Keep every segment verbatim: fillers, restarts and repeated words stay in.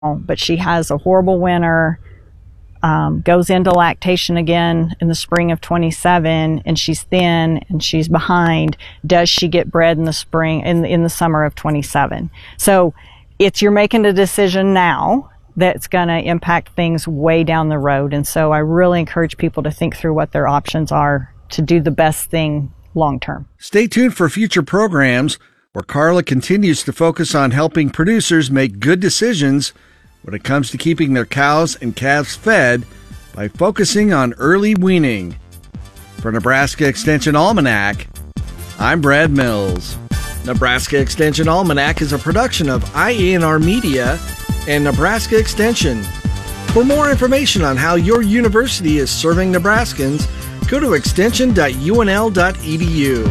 but she has a horrible winter, um, goes into lactation again in the spring of twenty-seven, and she's thin and she's behind. Does she get bred in the spring, in, in the summer of twenty-seven? So it's, you're making a decision now that's going to impact things way down the road. And so I really encourage people to think through what their options are to do the best thing long term. Stay tuned for future programs where Carla continues to focus on helping producers make good decisions when it comes to keeping their cows and calves fed by focusing on early weaning. For Nebraska Extension Almanac, I'm Brad Mills. Nebraska Extension Almanac is a production of I A N R Media and Nebraska Extension. For more information on how your university is serving Nebraskans, go to extension dot U N L dot E D U.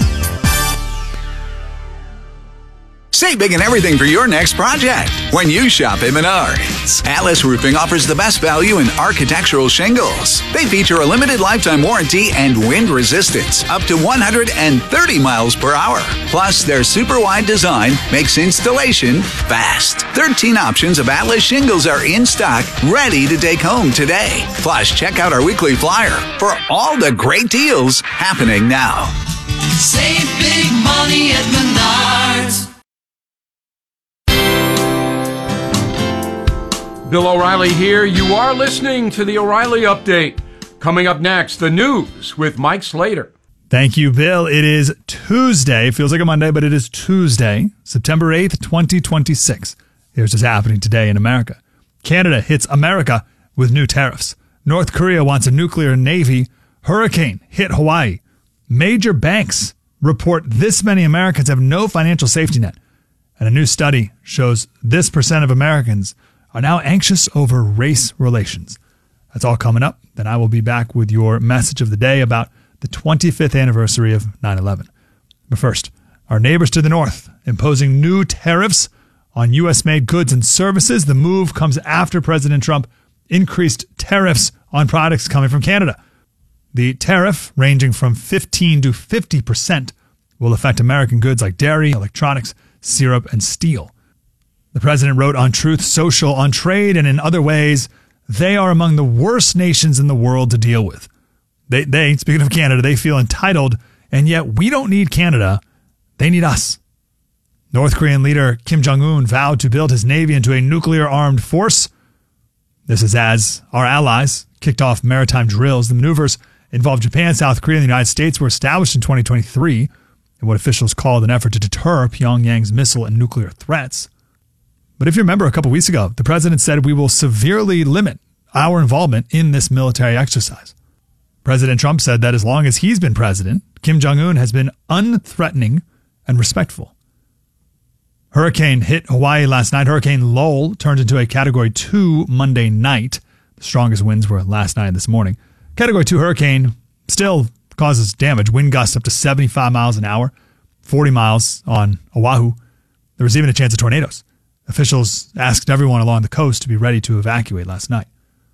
Save big and everything for your next project when you shop at Menards. Atlas Roofing offers the best value in architectural shingles. They feature a limited lifetime warranty and wind resistance up to one hundred thirty miles per hour. Plus, their super wide design makes installation fast. thirteen options of Atlas shingles are in stock, ready to take home today. Plus, check out our weekly flyer for all the great deals happening now. Save big money at Menards. Bill O'Reilly here. You are listening to the O'Reilly Update. Coming up next, the news with Mike Slater. Thank you, Bill. It is Tuesday. Feels like a Monday, but it is Tuesday, September eighth, twenty twenty-six. Here's what's happening today in America. Canada hits America with new tariffs. North Korea wants a nuclear navy. Hurricane hit Hawaii. Major banks report this many Americans have no financial safety net. And a new study shows this percent of Americans are now anxious over race relations. That's all coming up. Then I will be back with your message of the day about the twenty-fifth anniversary of nine eleven. But first, our neighbors to the north imposing new tariffs on U S-made goods and services. The move comes after President Trump increased tariffs on products coming from Canada. The tariff, ranging from fifteen to fifty percent, will affect American goods like dairy, electronics, syrup, and steel. The president wrote on Truth Social, on trade, and in other ways, they are among the worst nations in the world to deal with. They, they, speaking of Canada, they feel entitled, and yet we don't need Canada. They need us. North Korean leader Kim Jong-un vowed to build his navy into a nuclear-armed force. This is as our allies kicked off maritime drills. The maneuvers involved Japan, South Korea, and the United States were established in twenty twenty-three in what officials called an effort to deter Pyongyang's missile and nuclear threats. But if you remember a couple weeks ago, the president said we will severely limit our involvement in this military exercise. President Trump said that as long as he's been president, Kim Jong-un has been unthreatening and respectful. Hurricane hit Hawaii last night. Hurricane Lowell turned into a Category two Monday night. The strongest winds were last night and this morning. Category two hurricane still causes damage. Wind gusts up to seventy-five miles an hour, forty miles on Oahu. There was even a chance of tornadoes. Officials asked everyone along the coast to be ready to evacuate last night.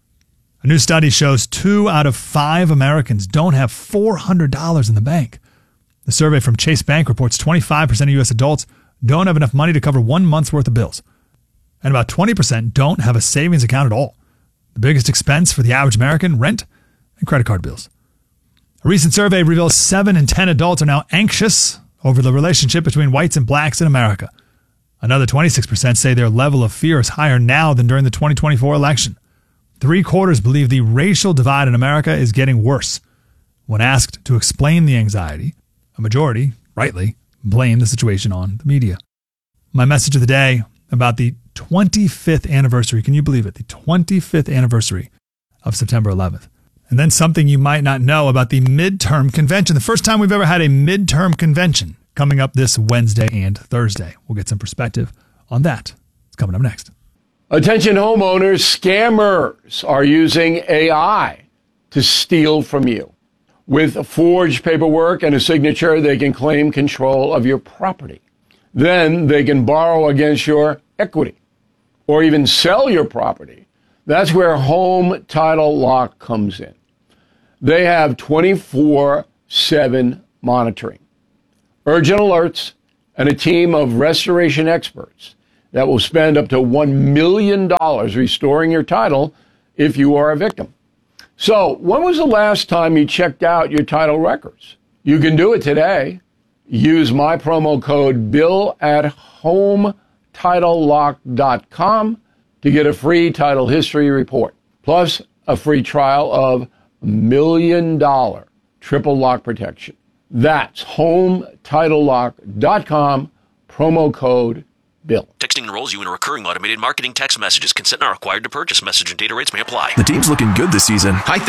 A new study shows two out of five Americans don't have four hundred dollars in the bank. The survey from Chase Bank reports twenty-five percent of U S adults don't have enough money to cover one month's worth of bills. And about twenty percent don't have a savings account at all. The biggest expense for the average American, rent and credit card bills. A recent survey reveals seven in ten adults are now anxious over the relationship between whites and blacks in America. Another twenty-six percent say their level of fear is higher now than during the twenty twenty-four election. Three quarters believe the racial divide in America is getting worse. When asked to explain the anxiety, a majority, rightly, blame the situation on the media. My message of the day about the twenty-fifth anniversary, can you believe it? The twenty-fifth anniversary of September eleventh. And then something you might not know about the midterm convention. The first time we've ever had a midterm convention coming up this Wednesday and Thursday. We'll get some perspective on that. It's coming up next. Attention homeowners, scammers are using A I to steal from you. With forged paperwork and a signature, they can claim control of your property. Then they can borrow against your equity or even sell your property. That's where Home Title Lock comes in. They have twenty-four seven monitoring, urgent alerts, and a team of restoration experts. that will spend up to one million dollars restoring your title if you are a victim. So, when was the last time you checked out your title records? You can do it today. Use my promo code Bill at home title lock dot com to get a free title history report, plus a free trial of million dollar triple lock protection. That's home title lock dot com, promo code Bill. Texting enrolls you in a recurring automated marketing text messages. Consent not required to purchase. Message and data rates may apply. The team's looking good this season. I